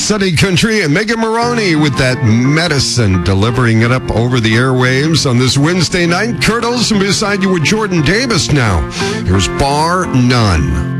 Sunny Country, and Megan Maroney with that medicine, delivering it up over the airwaves on this Wednesday night. Kurt Olson beside you with Jordan Davis now. Here's Bar None.